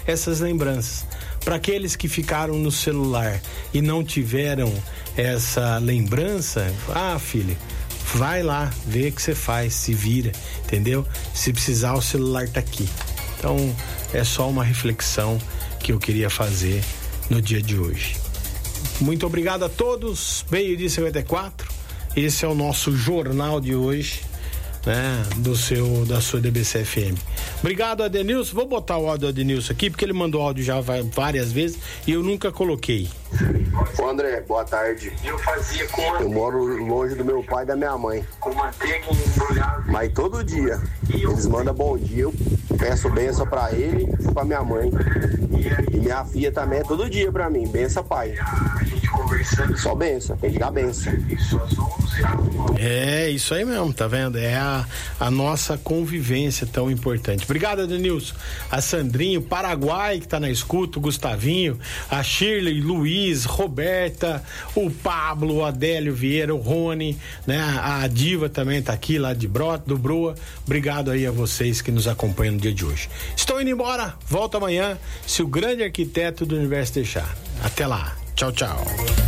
essas lembranças. Para aqueles que ficaram no celular e não tiveram essa lembrança, filho, vai lá, vê o que você faz, se vira, entendeu? Se precisar, o celular tá aqui. Então, é só uma reflexão que eu queria fazer no dia de hoje. Muito obrigado a todos, 12:54. Esse é o nosso jornal de hoje, né, da sua DBC FM. Obrigado, Adenilson. Vou botar o áudio do Adenilson aqui, porque ele mandou áudio já várias vezes e eu nunca coloquei. Ô André, boa tarde. Eu moro longe do meu pai e da minha mãe. Mas todo dia eles mandam bom dia, eu peço benção pra ele e pra minha mãe. E minha filha também é todo dia pra mim, benção pai. Só benção, tem que dar benção. É isso aí mesmo, tá vendo? É a nossa convivência tão importante. Obrigado, Adenilson. A Sandrinho, Paraguai, que tá na escuta, o Gustavinho, a Shirley, Luiz, Roberta, o Pablo, o Adélio Vieira, o Rony, né? A Diva também tá aqui, lá de do Broa. Obrigado aí a vocês que nos acompanham no dia de hoje. Estou indo embora, volto amanhã, se o grande arquiteto do universo deixar. Até lá. Tchau, tchau.